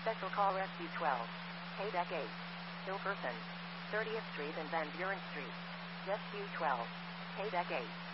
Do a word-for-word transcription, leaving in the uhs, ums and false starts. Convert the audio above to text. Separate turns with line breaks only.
Special call Rescue twelve. Paydeck eight. Hilferson. thirtieth Street and Van Buren Street. Rescue twelve. Paydeck eight.